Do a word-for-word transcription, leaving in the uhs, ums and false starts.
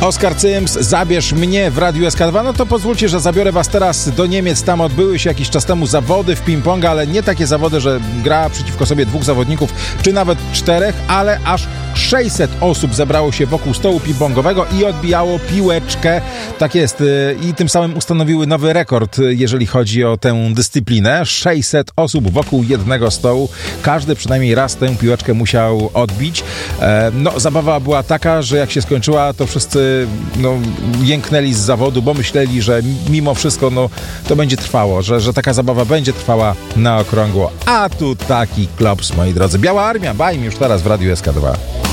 Oskar Cyms, zabierz mnie w Radiu S K dwa. No to pozwólcie, że zabiorę was teraz do Niemiec. Tam odbyły się jakiś czas temu zawody w ping-ponga, ale nie takie zawody, że gra przeciwko sobie dwóch zawodników, czy nawet czterech, ale aż sześćset osób zebrało się wokół stołu ping-pongowego i odbijało piłeczkę. Tak jest. I tym samym ustanowiły nowy rekord, jeżeli chodzi o tę dyscyplinę. sześćset osób wokół jednego stołu. Każdy przynajmniej raz tę piłeczkę musiał odbić. No, zabawa była taka, że jak się skończyła, to wszyscy no, jęknęli z zawodu, bo myśleli, że mimo wszystko no, to będzie trwało, że, że taka zabawa będzie trwała na okrągło. A tu taki klops, moi drodzy. Biała Armia, bajm już teraz w Radiu S K dwa.